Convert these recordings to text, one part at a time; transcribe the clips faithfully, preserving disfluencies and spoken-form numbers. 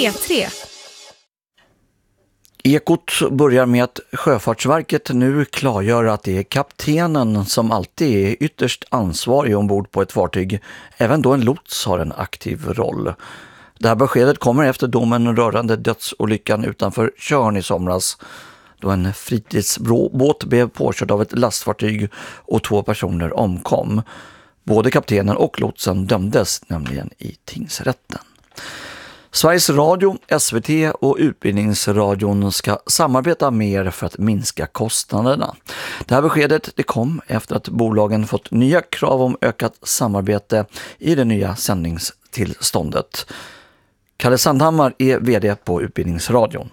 P tre. Ekot börjar med att Sjöfartsverket nu klargör att det är kaptenen som alltid är ytterst ansvarig ombord på ett fartyg, även då en lots har en aktiv roll. Det här beskedet kommer efter domen rörande dödsolyckan utanför Tjörn i somras, då en fritidsbåt blev påkörd av ett lastfartyg och två personer omkom. Både kaptenen och lotsen dömdes nämligen i tingsrätten. Sveriges Radio, S V T och Utbildningsradion ska samarbeta mer för att minska kostnaderna. Det här beskedet det kom efter att bolagen fått nya krav om ökat samarbete i det nya sändningstillståndet. Kalle Sandhammar är vd på Utbildningsradion.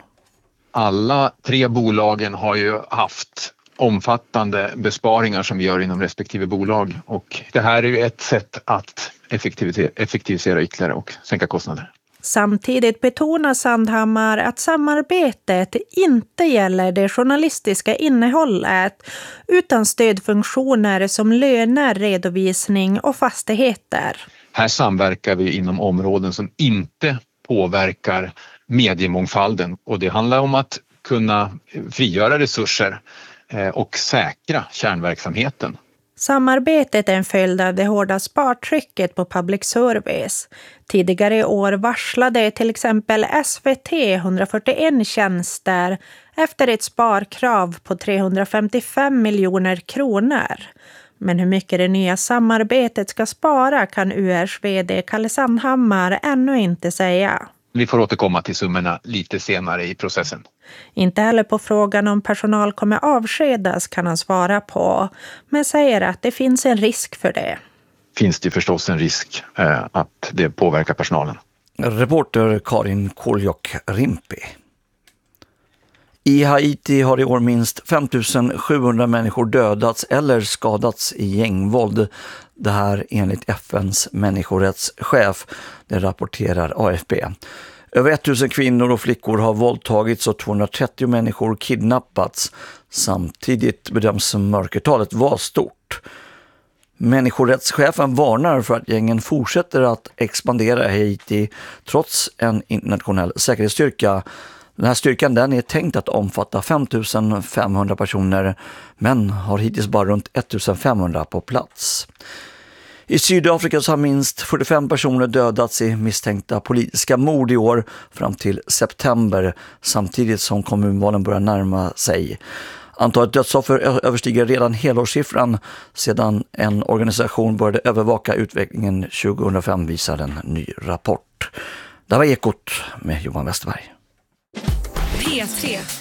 Alla tre bolagen har ju haft omfattande besparingar som vi gör inom respektive bolag, och det här är ju ett sätt att effektivisera, effektivisera ytterligare och sänka kostnader. Samtidigt betonar Sandhammar att samarbetet inte gäller det journalistiska innehållet utan stödfunktioner som löner, redovisning och fastigheter. Här samverkar vi inom områden som inte påverkar mediemångfalden, och det handlar om att kunna frigöra resurser och säkra kärnverksamheten. Samarbetet är en följd av det hårda spartrycket på public service. Tidigare i år varslade till exempel S V T hundrafyrtioen tjänster efter ett sparkrav på trehundrafemtiofem miljoner kronor. Men hur mycket det nya samarbetet ska spara kan U R:s vd Kalle Sandhammar ännu inte säga. Vi får återkomma till summorna lite senare i processen. Inte heller på frågan om personal kommer avskedas kan han svara på, men säger att det finns en risk för det. Finns det förstås en risk eh, att det påverkar personalen. Reporter Karin Koljok-Rimpi. I Haiti har i år minst fem tusen sjuhundra människor dödats eller skadats i gängvåld. Det här enligt F N:s människorättschef, det rapporterar A F P. Över tusen kvinnor och flickor har våldtagits och tvåhundratrettio människor kidnappats. Samtidigt bedöms mörkertalet vara stort. Människorättschefen varnar för att gängen fortsätter att expandera i Haiti trots en internationell säkerhetsstyrka. Den här styrkan den är tänkt att omfatta fem tusen femhundra personer, men har hittills bara runt ett tusen femhundra på plats. I Sydafrika så har minst fyrtiofem personer dödats i misstänkta politiska mord i år fram till september, samtidigt som kommunvalen börjar närma sig. Antalet dödsoffer överstiger redan helårssiffran sedan en organisation började övervaka utvecklingen tjugohundrafem, visar en ny rapport. Det var Ekot med Johan Westerberg. P tre.